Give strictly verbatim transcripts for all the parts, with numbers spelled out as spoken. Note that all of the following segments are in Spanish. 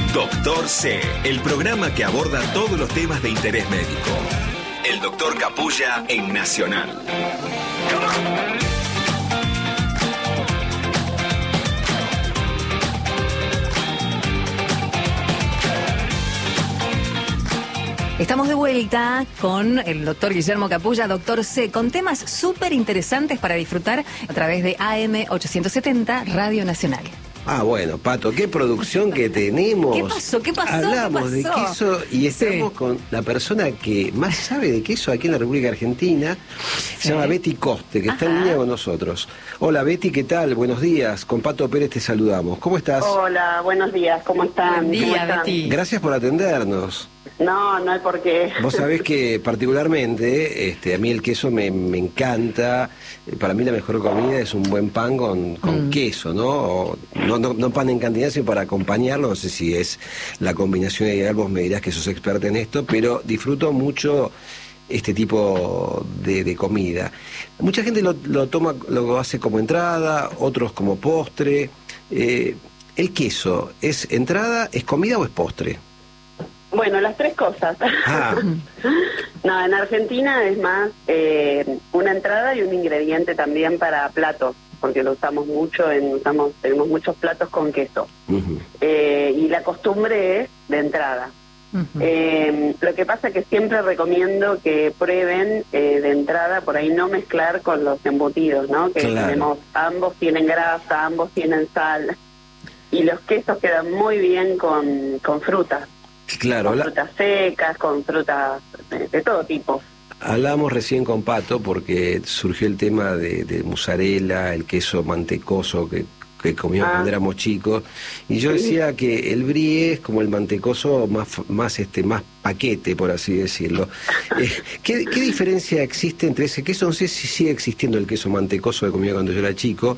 Doctor C, el programa que aborda todos los temas de interés médico. El doctor Capulla en Nacional. Estamos de vuelta con el doctor Guillermo Capulla, doctor C, con temas súper interesantes para disfrutar a través de A M ochocientos setenta Radio Nacional. Ah, bueno, Pato, qué producción que tenemos. ¿Qué pasó? ¿Qué pasó? Hablamos ¿Qué pasó? de queso y estamos Sí. con la persona que más sabe de queso aquí en la República Argentina. Se Sí. llama Betty Coste, que está en Ajá. línea con nosotros. Hola, Betty, ¿qué tal? Buenos días. Con Pato Pérez te saludamos. ¿Cómo estás? Hola, buenos días, ¿cómo están? Buen día, ¿Cómo están? Betty. Gracias por atendernos. No, no hay por qué. Vos sabés que particularmente este, a mí el queso me, me encanta. Para mí la mejor comida es un buen pan con, con Mm. queso, ¿no? O no, no, no pan en cantidad, sino para acompañarlo. No sé si es la combinación ideal, vos me dirás que sos experta en esto, pero disfruto mucho este tipo de, de comida. Mucha gente lo, lo toma, lo hace como entrada, otros como postre. Eh, ¿El queso es entrada, es comida o es postre? Bueno, las tres cosas. Ah. No, en Argentina es más eh, una entrada y un ingrediente también para platos, porque lo usamos mucho, en, usamos tenemos muchos platos con queso. Uh-huh. Eh, y la costumbre es de entrada. Ujú. Eh, lo que pasa que siempre recomiendo que prueben eh, de entrada, por ahí no mezclar con los embutidos, ¿no? Que Claro. tenemos, ambos tienen grasa, ambos tienen sal, y los quesos quedan muy bien con, con frutas, Claro, con la- frutas secas, con frutas de, de todo tipo. Hablábamos recién con Pato porque surgió el tema de, de mozzarella, el queso mantecoso que, que comíamos Ah. cuando éramos chicos, y yo decía que el brie es como el mantecoso más más este más paquete, por así decirlo. Eh, ¿qué, ¿Qué diferencia existe entre ese queso? No sé si sigue existiendo el queso mantecoso que comía cuando yo era chico,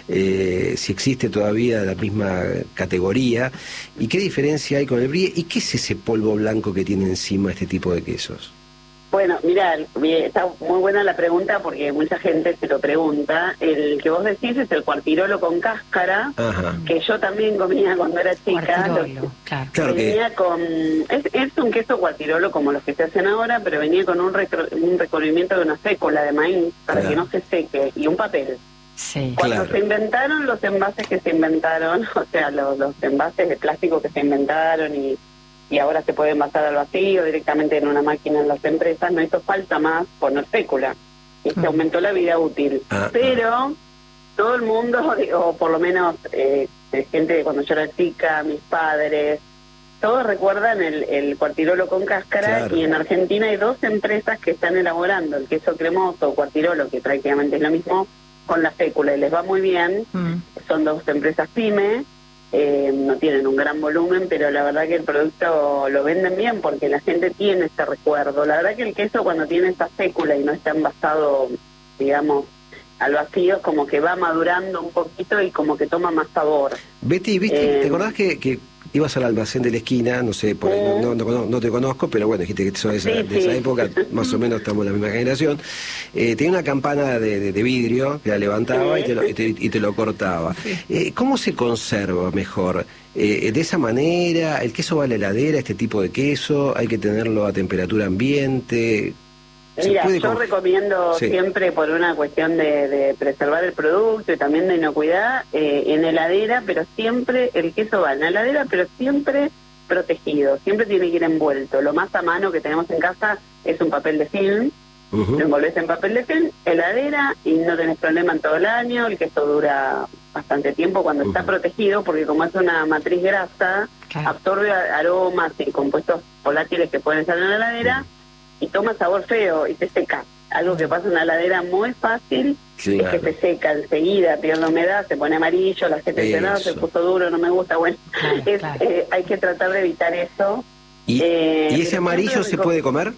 eh, si existe todavía la misma categoría, y qué diferencia hay con el brie, y qué es ese polvo blanco que tiene encima este tipo de quesos. Bueno, mira, está muy buena la pregunta porque mucha gente se lo pregunta. El que vos decís es el cuartirolo con cáscara, Ajá. que yo también comía cuando era chica. Cuartirolo, Lo- claro. Claro que venía con... Es, es un queso cuartirolo como los que se hacen ahora, pero venía con un, recro- un recubrimiento de una fécula de maíz para Claro. que no se seque y un papel. Sí. Cuando Claro. se inventaron los envases que se inventaron, o sea, los, los envases de plástico que se inventaron y, y ahora se puede envasar al vacío directamente en una máquina en las empresas, no hizo falta más poner fécula y se Mm. aumentó la vida útil. Ah, Pero todo el mundo, o por lo menos eh, gente de cuando yo era chica, mis padres, todos recuerdan el, el cuartirolo con cáscara. Claro. Y en Argentina hay dos empresas que están elaborando el queso cremoso o cuartirolo, que prácticamente es lo mismo, con la fécula y les va muy bien. Mm. Son dos empresas pyme, eh, no tienen un gran volumen, pero la verdad que el producto lo venden bien porque la gente tiene ese recuerdo. La verdad que el queso cuando tiene esa fécula y no está envasado, digamos, al vacío, es como que va madurando un poquito y como que toma más sabor. Betty, ¿viste? Eh, ¿Te acordás que, que ibas al almacén de la esquina? No sé, por ahí, no, Mm. no, no, cono- no te conozco, pero bueno, dijiste que sos de esa, Sí, de esa sí. época, más o menos estamos en la misma generación. Eh, tenía una campana de, de- de vidrio que la levantaba Sí. y, te lo, y, te, y te lo cortaba. Eh, ¿Cómo se conserva mejor? Eh, ¿De esa manera? ¿El queso va a la heladera, este tipo de queso? ¿Hay que tenerlo a temperatura ambiente? ¿Se Mira, puede yo con- recomiendo Sí. siempre por una cuestión de, de preservar el producto y también de inocuidad, eh, en heladera, pero siempre, el queso va en la heladera, pero siempre protegido, siempre tiene que ir envuelto. Lo más a mano que tenemos en casa es un papel de film, Ujú. lo envolves en papel de film, heladera, y no tenés problema en todo el año, el queso dura bastante tiempo cuando está Ujú. protegido, porque como es una matriz grasa, Claro. absorbe a- aromas y compuestos volátiles que pueden estar en la heladera, y toma sabor feo y se seca. Algo que pasa en la heladera muy fácil Claro. es que se seca enseguida, pierde humedad, se pone amarillo, la gente dice, no, se Eso. puso duro, no me gusta. Bueno, Claro, es, claro. eh, hay que tratar de evitar eso. ¿Y, Eh, ¿y ese pero amarillo siempre se reco- puede comer?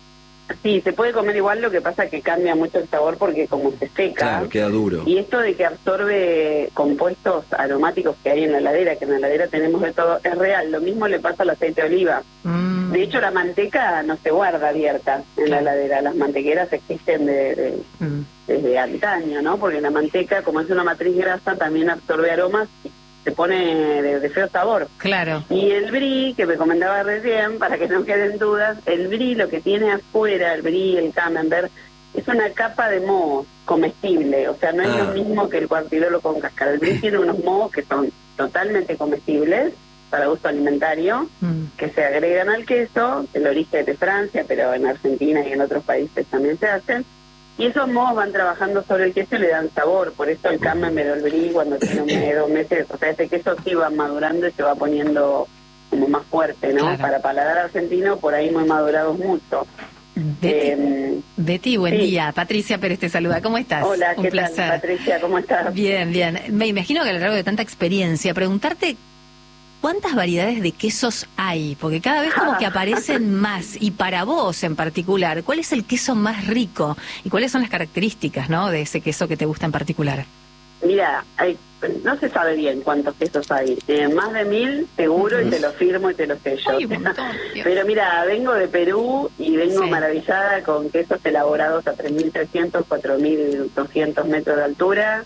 Sí, se puede comer igual, lo que pasa que cambia mucho el sabor porque como se seca. Claro, queda duro. Y esto de que absorbe compuestos aromáticos que hay en la heladera, que en la heladera tenemos de todo, es real. Lo mismo le pasa al aceite de oliva. Mm. De hecho, la manteca no se guarda abierta en la heladera. Las mantequeras existen de, de- Mm. desde antaño, ¿no? Porque la manteca, como es una matriz grasa, también absorbe aromas se pone de, de feo sabor. Claro. Y el brie, que me comentaba recién, para que no queden dudas, el brie lo que tiene afuera, el brie, el camembert, es una capa de moho comestible, o sea, no es Ah. lo mismo que el cuartilolo con cáscara. El brie tiene unos mohos que son totalmente comestibles para uso alimentario, Mm. que se agregan al queso, el origen es de Francia, pero en Argentina y en otros países también se hacen, y esos mohos van trabajando sobre el queso y le dan sabor. Por eso el camembert o el brie, cuando tiene un mes, dos meses, o sea, ese queso sí va madurando y se va poniendo como más fuerte, ¿no? Claro. Para paladar argentino, por ahí muy madurados mucho. Betty, Eh, Betty, buen sí. día. Patricia Pérez te saluda. ¿Cómo estás? Hola, Un ¿qué placer. tal, Patricia? ¿Cómo estás? Bien, bien. Me imagino que a lo largo de tanta experiencia, preguntarte cuántas variedades de quesos hay, porque cada vez como que aparecen más, y para vos en particular, ¿cuál es el queso más rico? ¿Y cuáles son las características, ¿no?, de ese queso que te gusta en particular? Mira, hay, no se sabe bien cuántos quesos hay. Eh, más de mil, seguro, y te lo firmo y te lo sello. Ay, un montón, Dios. Pero mira, vengo de Perú y vengo Sí. maravillada con quesos elaborados a tres mil trescientos, cuatro mil doscientos metros de altura.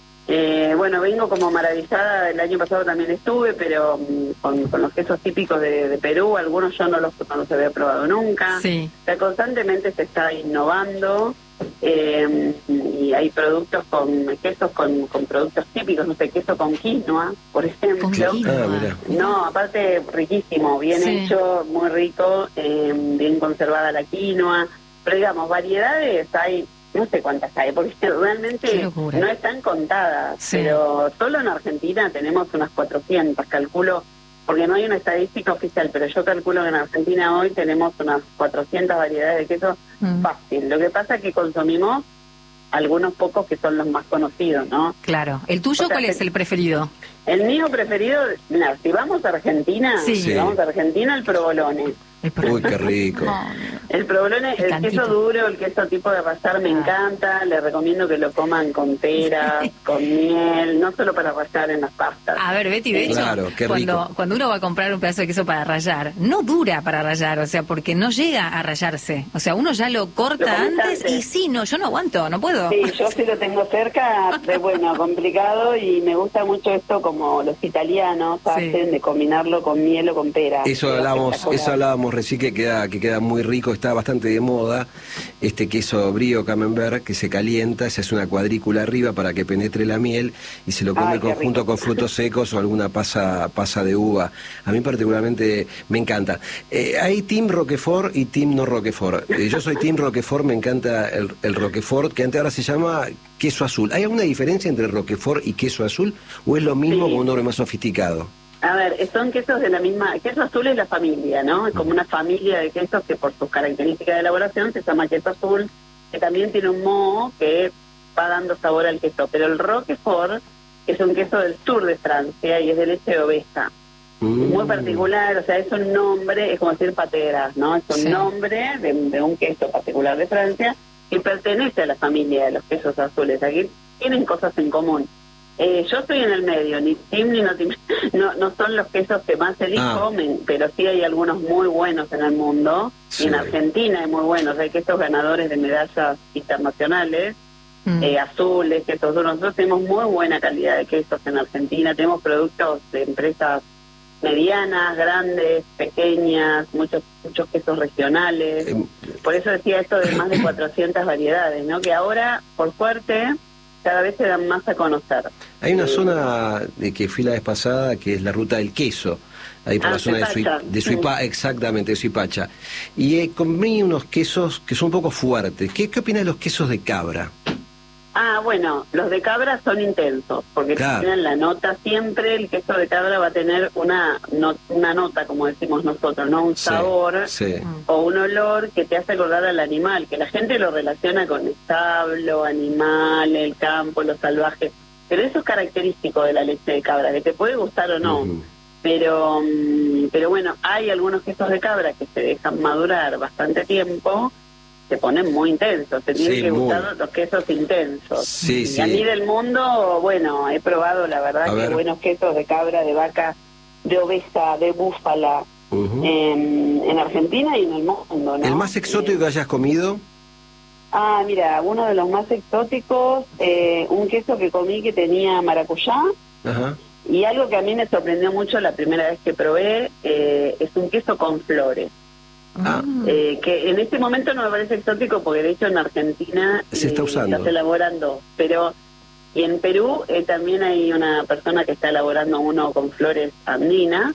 Eh, bueno, vengo como maravillada, el año pasado también estuve, pero mm, con, con los quesos típicos de, de Perú, algunos yo no los, no los había probado nunca. Sí. O sea, constantemente se está innovando, eh, y hay productos con quesos con, con productos típicos, no sé, queso con quinoa, por ejemplo. Con quinoa. Ah, mira. No, aparte riquísimo, bien Sí. hecho, muy rico, eh, bien conservada la quinoa, pero digamos, variedades hay, no sé cuántas hay, porque realmente Qué locura. no están contadas, Sí. pero solo en Argentina tenemos unas cuatrocientas, calculo, porque no hay una estadística oficial, pero yo calculo que en Argentina hoy tenemos unas cuatrocientas variedades de queso Mm. fácil. Lo que pasa es que consumimos algunos pocos que son los más conocidos, ¿no? Claro. ¿El tuyo O sea, cuál es te- el preferido? El mío preferido, mira, si vamos a Argentina, Sí. si vamos a Argentina, el provolone. El pro- Uy, qué rico. No, El provolone, el Picantito. queso duro, el queso tipo de rallar me Ah. encanta, les recomiendo que lo coman con peras, con miel, no solo para rallar en las pastas. A ver, Betty, de hecho, Claro, qué cuando, rico. cuando uno va a comprar un pedazo de queso para rallar, no dura para rallar, o sea, porque no llega a rallarse. O sea, uno ya lo corta Lo comés antes antes. y sí, no, yo no aguanto, no puedo. Sí, yo sí lo tengo cerca, de bueno, complicado, y me gusta mucho esto como los italianos Sí. hacen de combinarlo con miel o con pera. Eso Queda hablábamos, espectacular. eso hablábamos recién, que queda, que queda muy rico, está bastante de moda este queso brie o camembert que se calienta, se hace una cuadrícula arriba para que penetre la miel y se lo come Ay, qué conjunto rico. con frutos secos o alguna pasa, pasa de uva. A mí particularmente me encanta. Eh, hay team Roquefort y team no Roquefort. Eh, yo soy team Roquefort, me encanta el, el Roquefort, que antes ahora se llama queso azul. ¿Hay alguna diferencia entre Roquefort y queso azul o es lo mismo Sí. con un nombre más sofisticado? A ver, son quesos de la misma... Queso azul es la familia, ¿no? Es como una familia de quesos que por sus características de elaboración se llama queso azul, que también tiene un moho que va dando sabor al queso. Pero el Roquefort es un queso del sur de Francia y es de leche de oveja. Mm. Muy particular, o sea, es un nombre, es como decir pateras, ¿no? Es un Sí. nombre de, de un queso particular de Francia que pertenece a la familia de los quesos azules. Aquí tienen cosas en común. Eh, yo estoy en el medio, ni team ni no team. No, no son los quesos que más elijo, Ah. me- pero sí hay algunos muy buenos en el mundo. Sí. Y en Argentina hay muy buenos. Hay quesos ganadores de medallas internacionales, Mm. eh, azules, quesos duros. Nosotros tenemos muy buena calidad de quesos en Argentina. Tenemos productos de empresas medianas, grandes, pequeñas, muchos muchos quesos regionales. Eh, Por eso decía esto de más de cuatrocientas variedades, ¿no? Que ahora, por suerte, cada vez se dan más a conocer. Hay una Eh, zona de que fui la vez pasada que es la ruta del queso, ahí por Ah, la zona de, Sui, Suipacha. de Suipa, exactamente, de Suipacha. Y eh, comí unos quesos que son un poco fuertes. ¿Qué, qué opinas de los quesos de cabra? Ah, bueno, los de cabra son intensos, porque Claro. tienen la nota siempre, el queso de cabra va a tener una, no- una nota, como decimos nosotros, ¿no? Un Sí, sabor sí. o un olor que te hace acordar al animal, que la gente lo relaciona con establo, animal, el campo, lo salvaje. Pero eso es característico de la leche de cabra, que te puede gustar o no. Ujú. Pero, mm, pero bueno, hay algunos quesos de cabra que se dejan madurar bastante tiempo, se ponen muy intensos, te tienen Sí, que muy. gustar los quesos intensos. Sí, y sí. a mí del mundo, bueno, he probado la verdad A que ver. buenos quesos de cabra, de vaca, de oveja, de búfala, Ujú. en, en Argentina y en el mundo, ¿no? ¿El más exótico que hayas comido? Ah, mira, uno de los más exóticos, eh, un queso que comí que tenía maracuyá, Ajá. Y algo que a mí me sorprendió mucho la primera vez que probé eh, es un queso con flores. Ah. Eh, que en este momento no me parece exótico porque de hecho en Argentina se está usando. Se está elaborando, pero y en Perú eh, también hay una persona que está elaborando uno con flores andinas.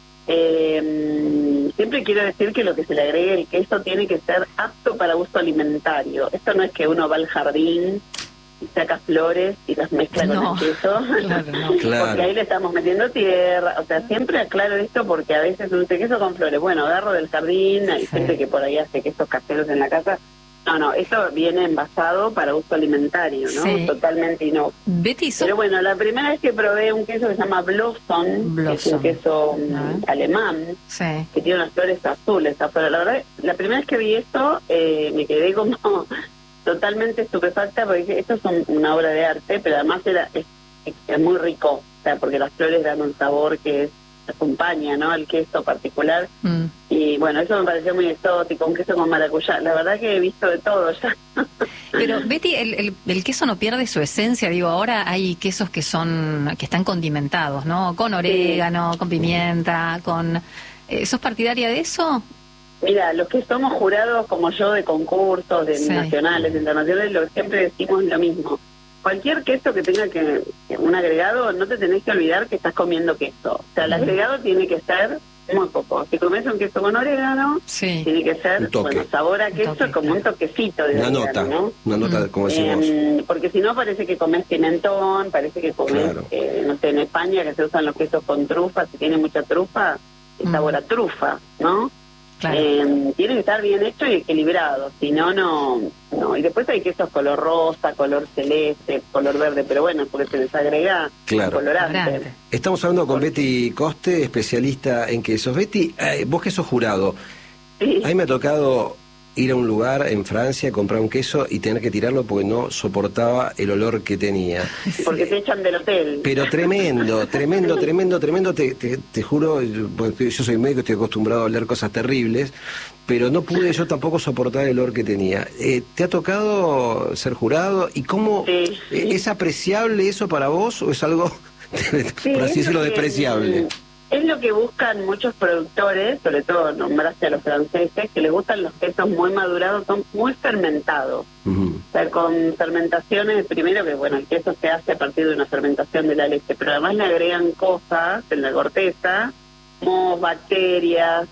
Eh, siempre quiero decir que lo que se le agregue el queso tiene que ser apto para uso alimentario. Esto no es que uno va al jardín y saca flores y las mezcla no, con el queso, claro, no. Claro. porque ahí le estamos metiendo tierra. O sea, siempre aclaro esto porque a veces uno dice queso con flores. Bueno, agarro del jardín, hay Sí. gente que por ahí hace quesos caseros en la casa. No, no, esto viene envasado para uso alimentario, ¿no? Sí. Totalmente inocuo. Betty, so- Pero bueno, la primera vez que probé un queso que se llama Blossom, que es un Blossom. queso mm, Ah. alemán, sí. que tiene unas flores azules afuera. La verdad, la primera vez que vi esto, eh, me quedé como totalmente estupefacta porque dije, esto es un- una obra de arte, pero además era es, es muy rico, o sea, porque las flores dan un sabor que es, acompaña, ¿no?, al queso particular. Mm. Y bueno, eso me pareció muy exótico, un queso con maracuyá. La verdad que he visto de todo ya. Pero Betty, el, el, el queso no pierde su esencia. Digo, ahora hay quesos que son que están condimentados, ¿no? Con orégano, con pimienta, con... Eh, ¿Sos partidaria de eso? Mira, los que somos jurados como yo de concursos, de Sí. nacionales, internacionales, lo siempre decimos lo mismo. Cualquier queso que tenga que un agregado, no te tenés que olvidar que estás comiendo queso. O sea, el agregado tiene que ser muy poco. Si comes un queso con orégano, Sí. tiene que ser, Un toque. bueno, sabor a queso toque, como un claro. toquecito de Una orégano, nota, ¿no? una nota, como decimos. Eh, porque si no parece que comes pimentón, parece que comes, Claro. eh, no sé, en España que se usan los quesos con trufa, si tiene mucha trufa, es Mm. sabor a trufa, ¿no? Claro. Eh, tiene que estar bien hecho y equilibrado, si no, no, no. Y después hay quesos color rosa, color celeste, color verde, pero bueno, porque se les agrega Claro. colorante. Colorante. Estamos hablando con Betty Coste, especialista en quesos. Betty, eh, vos que sos jurado, Sí. a mí me ha tocado ir a un lugar en Francia, comprar un queso y tener que tirarlo porque no soportaba el olor que tenía. Porque te echan del hotel. Pero tremendo, tremendo, tremendo, tremendo, te, te, te juro, yo, bueno, yo soy médico, estoy acostumbrado a oler cosas terribles, pero no pude yo tampoco soportar el olor que tenía. Eh, ¿Te ha tocado ser jurado? ¿Y cómo Sí, eh, sí. es apreciable eso para vos o es algo, Sí, por es así decirlo, lo que- despreciable? Es lo que buscan muchos productores, sobre todo nombraste a los franceses, que les gustan los quesos muy madurados, son muy fermentados. Ujú. O sea, con fermentaciones, primero que bueno, el queso se hace a partir de una fermentación de la leche, pero además le agregan cosas en la corteza, como bacterias,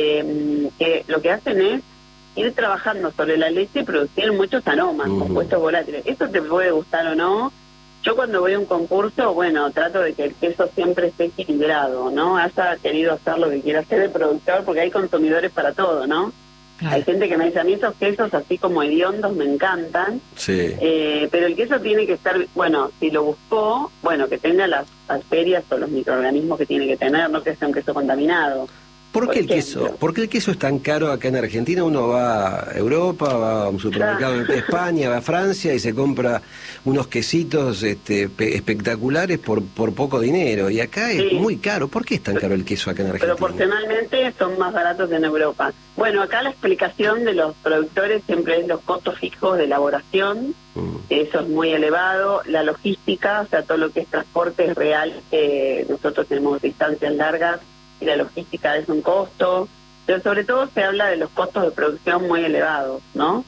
eh, que lo que hacen es ir trabajando sobre la leche y producir muchos aromas, Ujú. compuestos volátiles. Eso te puede gustar o no. Yo cuando voy a un concurso, bueno, trato de que el queso siempre esté equilibrado, ¿no? Haya querido hacer lo que quiera hacer el productor, porque hay consumidores para todo, ¿no? Claro. Hay gente que me dice, a mí esos quesos así como hediondos me encantan, Sí. eh, pero el queso tiene que estar, bueno, si lo buscó, bueno, que tenga las bacterias o los microorganismos que tiene que tener, no que sea un queso contaminado. ¿Por por qué el ejemplo. queso? ¿Por qué el queso es tan caro acá en Argentina? Uno va a Europa, va a un supermercado en España, va a Francia y se compra unos quesitos este, pe- espectaculares por, por poco dinero. Y acá es Sí. muy caro. ¿Por qué es tan caro el queso acá en Argentina? Proporcionalmente son más baratos en Europa. Bueno, acá la explicación de los productores siempre es los costos fijos de elaboración, Mm. eso es muy elevado, la logística, o sea, todo lo que es transporte es real, eh, nosotros tenemos distancias largas y la logística es un costo, pero sobre todo se habla de los costos de producción muy elevados, ¿no?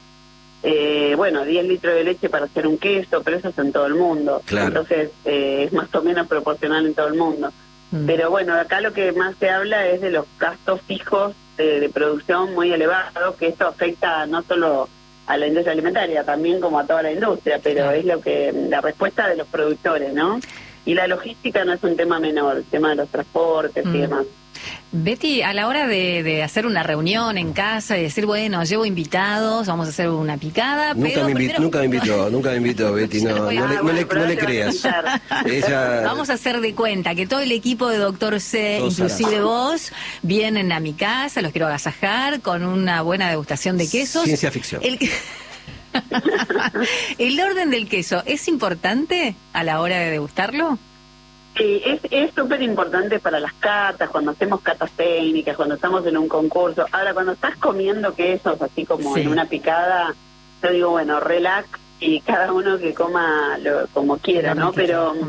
Eh, bueno, diez litros de leche para hacer un queso, pero eso es en todo el mundo, Claro. entonces eh, es más o menos proporcional en todo el mundo. Mm. Pero bueno, acá lo que más se habla es de los gastos fijos de, de producción muy elevados, que esto afecta no solo a la industria alimentaria, también como a toda la industria, pero Claro. es lo que la respuesta de los productores, ¿no? Y la logística no es un tema menor, el tema de los transportes Mm. y demás. Betty, a la hora de, de hacer una reunión en casa y decir, bueno, llevo invitados, vamos a hacer una picada, Nunca, pero me invitó, primero- nunca me invitó, nunca me invitó, Betty. No, no, le, no le- Ah, bueno, pero no le ahora te vas a creas. invitar. Ella, Vamos a hacer de cuenta que todo el equipo de Doctor C, Todos inclusive harán. vos, vienen a mi casa, los quiero agasajar con una buena degustación de quesos. Ciencia ficción. El, ¿El orden del queso es importante a la hora de degustarlo? Sí, es es súper importante para las catas, cuando hacemos catas técnicas, cuando estamos en un concurso. Ahora, cuando estás comiendo quesos, así como Sí. en una picada, yo digo, bueno, relax y cada uno que coma lo, como quiera, Lo ¿no? que Pero quiera. Mm.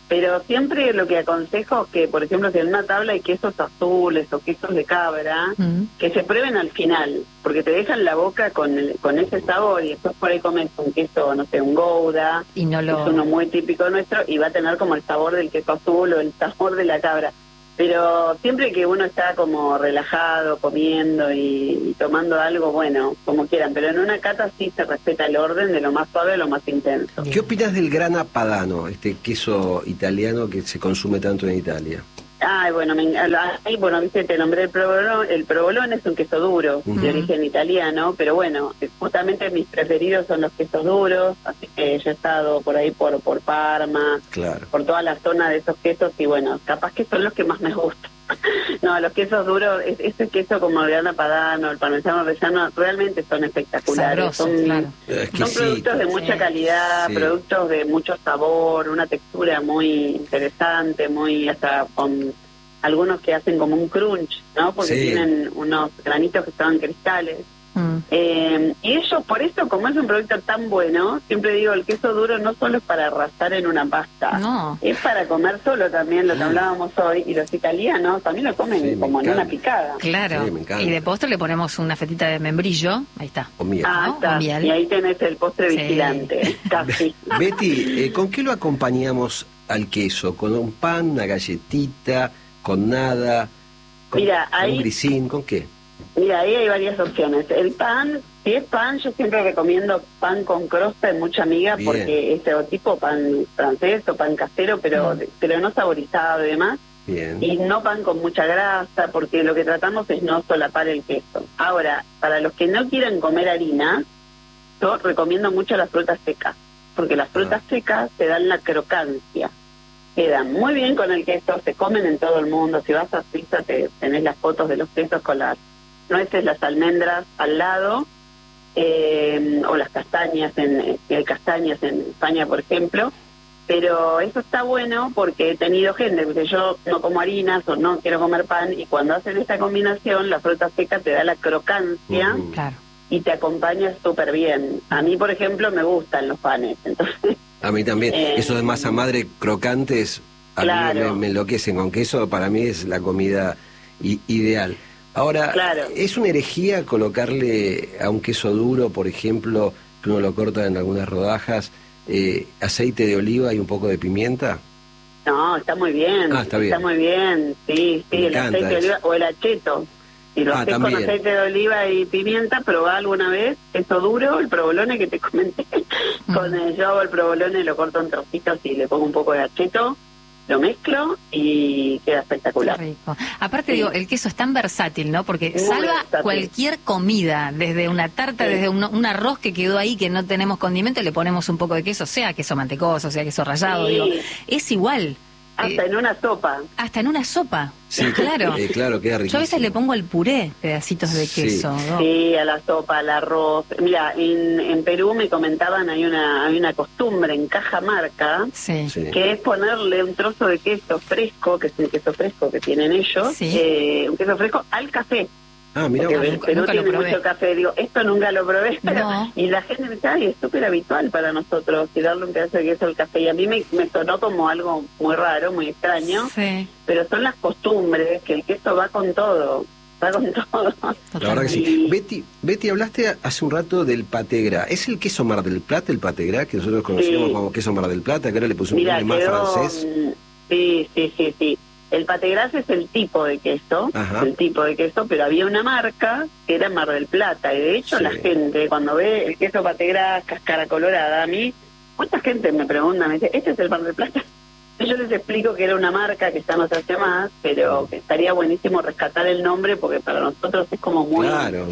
Pero siempre lo que aconsejo es que, por ejemplo, si en una tabla hay quesos azules o quesos de cabra, mm. que se prueben al final, porque te dejan la boca con el, con ese sabor y después por ahí comes un queso, no sé, un Gouda, y no lo... es uno muy típico nuestro, y va a tener como el sabor del queso azul o el sabor de la cabra. Pero siempre que uno está como relajado, comiendo y, y tomando algo, bueno, como quieran. Pero en una cata sí se respeta el orden de lo más suave a lo más intenso. ¿Qué opinas del Grana Padano, este queso italiano que se consume tanto en Italia? Ay, bueno, me, ay, bueno, viste, te nombré el provolone. El provolone es un queso duro, uh-huh. de origen italiano, pero bueno, justamente mis preferidos son los quesos duros, así que yo he estado por ahí por por Parma, claro. por toda la zona de esos quesos, y bueno, capaz que son los que más me gustan. No, los quesos duros, ese queso como el Grana Padano, el parmesano reggiano, realmente son espectaculares. Sabroso, son, claro. son productos de mucha sí. calidad, sí. productos de mucho sabor, una textura muy interesante, muy hasta con algunos que hacen como un crunch, ¿no? Porque sí. tienen unos granitos que son cristales. Mm. Eh, y ellos, por eso, como es un producto tan bueno, siempre digo, el queso duro no solo es para arrasar en una pasta, no. es para comer solo también, lo que hablábamos hoy, y los italianos también lo comen sí, como en una picada. Claro, sí, y de postre le ponemos una fetita de membrillo, ahí está. O miel. Ah, ¿no? está. O miel. Y ahí tenés el postre sí. vigilante, casi. Betty, eh, ¿con qué lo acompañamos al queso? ¿Con un pan, una galletita, con nada, con, Mira, con ahí... un grisín, con qué? Mira, ahí hay varias opciones. El pan, si es pan, yo siempre recomiendo pan con crosta de mucha miga, Bien. porque es o tipo pan francés o pan casero, pero, mm. pero no saborizado y demás. Bien. Y no pan con mucha grasa, porque lo que tratamos es no solapar el queso. Ahora, para los que no quieran comer harina, yo recomiendo mucho las frutas secas, porque las frutas ah. secas te dan la crocancia. Quedan muy bien con el queso, se comen en todo el mundo. Si vas a Suiza te tenés las fotos de los quesos con las nueces, las almendras al lado, eh, o las castañas, en, hay castañas en España, por ejemplo. Pero eso está bueno porque he tenido gente que yo no como harinas o no quiero comer pan, y cuando hacen esta combinación, la fruta seca te da la crocancia uh-huh. claro. y te acompaña súper bien. A mí, por ejemplo, me gustan los panes, entonces... A mí también. Eh, Eso de masa madre crocantes, a claro. mí me, me enloquecen. Con queso para mí es la comida i- ideal. Ahora, claro. ¿es una herejía colocarle a un queso duro, por ejemplo, que uno lo corta en algunas rodajas, eh, aceite de oliva y un poco de pimienta? No, está muy bien. Ah, está bien. Está muy bien, sí, sí, me el aceite de oliva o el acheto. Si lo ah, haces también. con aceite de oliva y pimienta, probá alguna vez queso duro, el provolone que te comenté. Mm. Con el, yo hago el provolone, lo corto en trocitos y le pongo un poco de acheto, lo mezclo y queda espectacular. Qué rico. Aparte, sí. digo, el queso es tan versátil, ¿no? Porque Muy salva versátil. Cualquier comida, desde una tarta, sí. desde un, un arroz que quedó ahí que no tenemos condimento, le ponemos un poco de queso, sea queso mantecoso, sea queso rallado, sí. digo, es igual. Hasta eh, en una sopa. Hasta en una sopa. Sí, claro. Eh, claro, queda riquísimo. Yo a veces le pongo al puré pedacitos de queso. Sí, ¿no? sí, a la sopa, al arroz. Mira, en, en Perú me comentaban, hay una hay una costumbre en Cajamarca, sí. Sí. que es ponerle un trozo de queso fresco, que es el queso fresco que tienen ellos, sí. eh, un queso fresco al café. Ah, mira, porque nunca, Perú nunca tiene lo probé. mucho café. Digo, esto nunca lo probé. Pero, no. Y la gente me dice, ay, es súper habitual para nosotros y darle un pedazo de queso al café. Y a mí me, me sonó como algo muy raro, muy extraño. Sí. Pero son las costumbres, que el queso va con todo. Va con todo. La verdad que sí. Betty, Betty, hablaste hace un rato del pategra. ¿Es el queso Mar del Plata, el pategra, que nosotros conocíamos sí. como queso Mar del Plata, que ahora le pusimos un nombre más quedó, francés? Sí, sí, sí, sí. El pategras es el tipo de queso, Ajá. el tipo de queso, pero había una marca que era Mar del Plata, y de hecho sí. la gente cuando ve el queso pategras, cáscara colorada, a mí, mucha gente me pregunta, me dice, ¿este es el Mar del Plata? Yo les explico que era una marca que ya no se hace más, pero que estaría buenísimo rescatar el nombre porque para nosotros es como muy... Claro.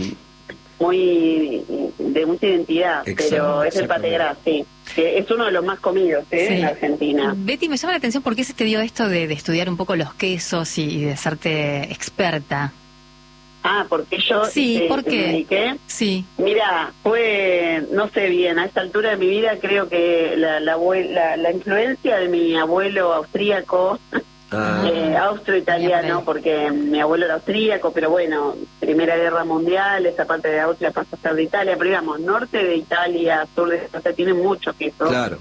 muy de mucha identidad, exacto, pero es el pategras, sí, que es uno de los más comidos ¿eh? sí. en Argentina. Betty, me llama la atención por qué se te dio esto de, de estudiar un poco los quesos y, y de hacerte experta. Ah, porque yo sí, eh, ¿por qué? me dediqué. Sí. Mira, fue, no sé bien, a esta altura de mi vida creo que la la, la, la influencia de mi abuelo austríaco, ah. eh, austro-italiano, porque mi abuelo era austríaco, pero bueno, Primera Guerra Mundial, esa parte de Austria pasa a ser de Italia, pero digamos, norte de Italia, sur de, o sea, tiene mucho queso. Claro.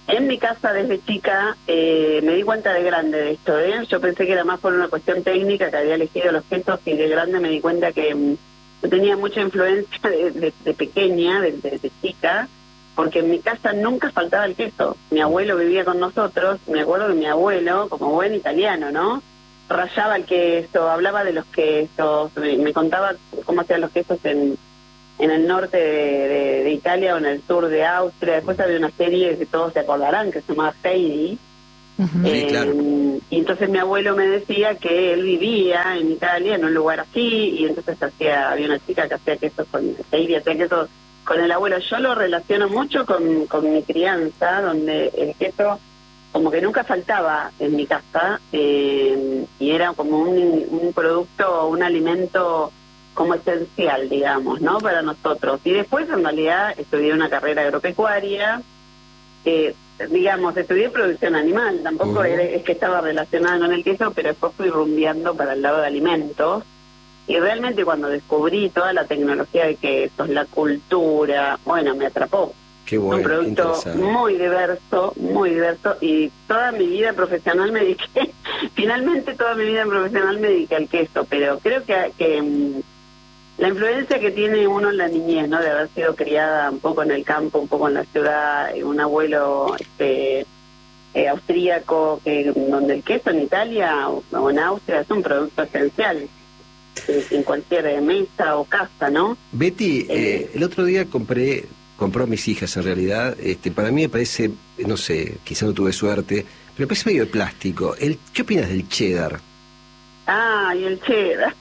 En mi casa desde chica eh, me di cuenta de grande de esto, ¿eh? Yo pensé que era más por una cuestión técnica que había elegido los quesos, y de grande me di cuenta que mm, yo tenía mucha influencia de, de, de pequeña, de, de, de chica, porque en mi casa nunca faltaba el queso. Mi abuelo vivía con nosotros, me acuerdo que mi abuelo, como buen italiano, ¿no?, rallaba el queso, hablaba de los quesos, me, me contaba cómo hacían los quesos en... en el norte de, de, de Italia o en el sur de Austria. Después había una serie que todos se acordarán que se llamaba Heidi. Uh-huh. eh, sí, claro. Y entonces mi abuelo me decía que él vivía en Italia, en un lugar así, y entonces hacía había una chica que hacía queso con Heidi, hacía queso con el abuelo. Yo lo relaciono mucho con, con mi crianza, donde el queso como que nunca faltaba en mi casa, eh, y era como un, un producto, un alimento como esencial, digamos, ¿no?, para nosotros. Y después, en realidad, estudié una carrera agropecuaria, eh, digamos, estudié producción animal, tampoco uh-huh. era, es que estaba relacionada con el queso, pero después fui rumbeando para el lado de alimentos, y realmente cuando descubrí toda la tecnología de quesos, la cultura, bueno, me atrapó. Qué bueno, un producto muy diverso, muy diverso, y toda mi vida profesional me dediqué, finalmente toda mi vida profesional me dediqué al queso, pero creo que... que la influencia que tiene uno en la niñez, ¿no?, de haber sido criada un poco en el campo, un poco en la ciudad, un abuelo este, eh, austríaco, que donde el queso en Italia o, o en Austria es un producto esencial eh, en cualquier mesa o casa, ¿no? Betty, eh, eh, el otro día compré, compró a mis hijas en realidad, este, para mí me parece, no sé, quizá no tuve suerte, pero me parece medio de plástico. El, ¿qué opinas del cheddar? Ah, y el cheddar.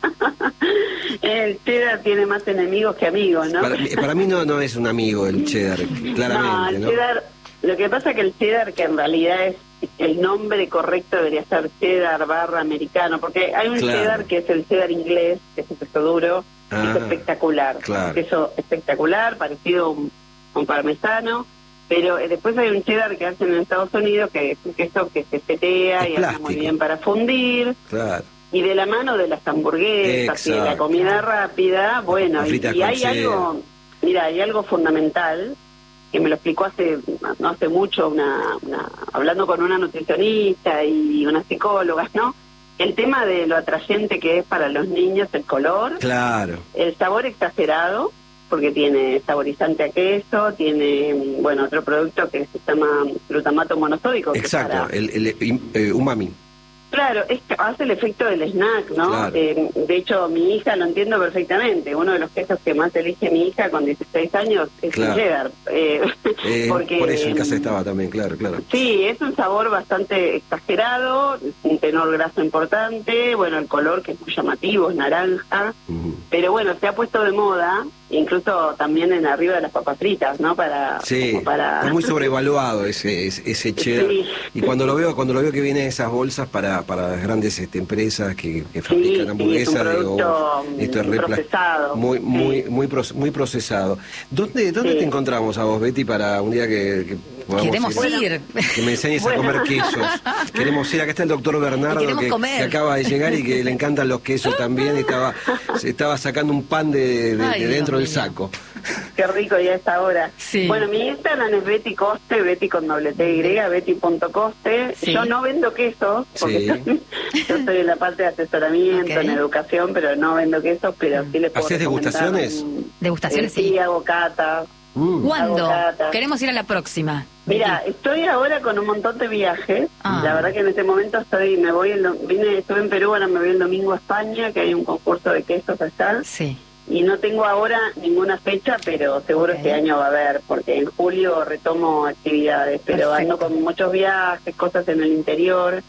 El cheddar tiene más enemigos que amigos, ¿no? Para, para mí no no es un amigo el cheddar, claramente, no, el ¿no? cheddar, lo que pasa es que el cheddar, que en realidad es el nombre correcto, debería ser cheddar barra americano, porque hay un claro. cheddar que es el cheddar inglés, que es un queso duro, ah, que es espectacular, claro. un queso espectacular, parecido a un, un parmesano. Pero eh, después hay un cheddar que hacen en Estados Unidos, que es un queso que se petea y anda muy bien para fundir. Claro. Y de la mano de las hamburguesas y de la comida rápida, bueno, y, y hay algo, mira, hay algo fundamental que me lo explicó hace no hace mucho, una, una hablando con una nutricionista y una psicóloga, ¿no? El tema de lo atrayente que es para los niños el color, claro, el sabor exagerado, porque tiene saborizante a queso, tiene, bueno, otro producto que se llama glutamato monosódico. Exacto, que para... el, el eh, umami. Claro, es, hace el efecto del snack, ¿no? Claro. Eh, de hecho, mi hija lo entiendo perfectamente. Uno de los quesos que más elige mi hija con dieciséis años es claro. el cheddar. Eh, eh, porque, por eso en casa estaba también, claro, claro. Sí, es un sabor bastante exagerado, un tenor graso importante, bueno, el color que es muy llamativo, es naranja, uh-huh. pero bueno, se ha puesto de moda, incluso también en arriba de las papas fritas, ¿no? Para, sí, para... está muy sobrevaluado ese, ese, ese cheddar. Sí. Y cuando lo veo, cuando lo veo que vienen esas bolsas para para las grandes este, empresas que, que fabrican sí, hamburguesas, sí, digo, esto es re procesado, muy muy sí. muy muy procesado. ¿Dónde dónde sí. te encontramos a vos, Betty, para un día que, que queremos ir, ir? Que me enseñes bueno. a comer quesos. Queremos ir. Acá está el doctor Bernardo que, que acaba de llegar y que le encantan los quesos también. Estaba se estaba sacando un pan de, de, Ay, de dentro del saco. Qué rico ya esta hora. Sí. Bueno, mi Instagram es Betty Coste, Betty con doble T Y, Betty punto coste. Sí. Yo no vendo quesos, porque sí. yo estoy en la parte de asesoramiento, okay. en educación, pero no vendo quesos, pero sí les puedo ¿Haces degustaciones? Un, ¿Degustaciones? Eh, sí, hago catas. Mm. ¿Cuándo? Catas. Queremos ir a la próxima. Mira, estoy ahora con un montón de viajes. Ah. La verdad que en este momento estoy, me voy, el, vine, estuve en Perú, ahora me voy el domingo a España, que hay un concurso de quesos allá. Sí. Y no tengo ahora ninguna fecha, pero seguro okay. este año va a haber, porque en julio retomo actividades, pero Perfecto. ando con muchos viajes, cosas en el interior,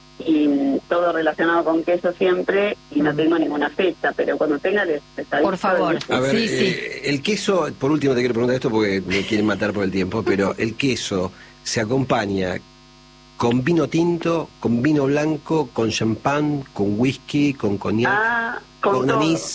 y todo relacionado con queso siempre, y no tengo ninguna fecha, pero cuando tenga les, les aviso. Por favor. A ver, sí, sí. Eh, el queso, por último te quiero preguntar esto porque me quieren matar por el tiempo, pero el queso se acompaña con vino tinto, con vino blanco, con champán, con whisky, con coñac, ah, con, con anís...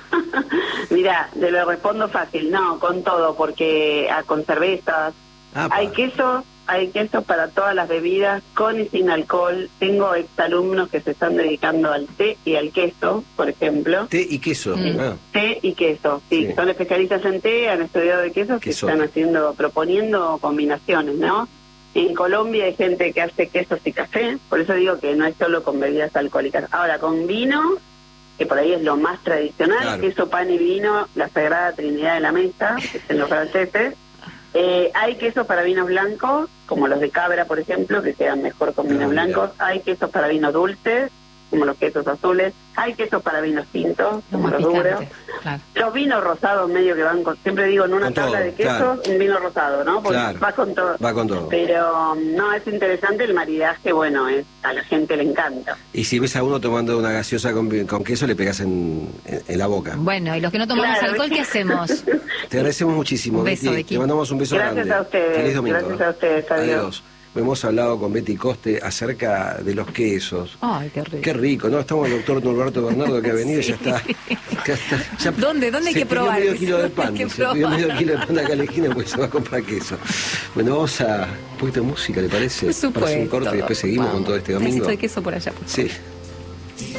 Mira, te lo respondo fácil, no, con todo, porque ah, con cervezas, ah, hay quesos, hay quesos para todas las bebidas, con y sin alcohol. Tengo exalumnos que se están dedicando al té y al queso, por ejemplo. Té y queso. Mm. Ah. Té y queso, sí, sí, son especialistas en té, han estudiado de quesos, que están haciendo, proponiendo combinaciones, ¿no? En Colombia hay gente que hace quesos y café, por eso digo que no es solo con bebidas alcohólicas. Ahora, con vino, que por ahí es lo más tradicional, Claro. queso, pan y vino, la sagrada trinidad de la mesa, que es en los franceses. Eh, hay quesos para vinos blancos, como los de cabra, por ejemplo, que quedan mejor con vinos Ah, mira. blancos. Hay quesos para vinos dulces, como los quesos azules. Hay quesos para vinos tintos, Lo como más los duros. picante, claro. Los vinos rosados medio que van con, siempre digo en una Con tabla todo, de quesos, claro. un vino rosado, ¿no? Porque Claro. va con todo. Va con todo. Pero no, es interesante el maridaje, bueno, es, a la gente le encanta. Y si ves a uno tomando una gaseosa con, con queso, le pegas en, en, en la boca. Bueno, y los que no tomamos Claro. alcohol, ¿qué hacemos? Te agradecemos muchísimo, Un beso, Betty. Betty. Te mandamos un beso Gracias grande. a ustedes, Feliz domingo. gracias a ustedes, adiós. Hemos hablado con Betty Coste acerca de los quesos. Ay, qué rico. Qué rico, ¿no? Estamos el doctor Norberto Bernardo que ha venido y ya está. Ya está ya ¿Dónde? ¿Dónde hay se que pidió probar? medio kilo de Hay pan. que Se pidió probar. medio kilo de pan acá a la esquina porque se va a comprar queso. Bueno, vamos a un poquito de música, ¿le parece? Por supuesto. Para hacer un corte y después seguimos Vamos. con todo este Necesito domingo. de queso por allá. Por favor. Sí.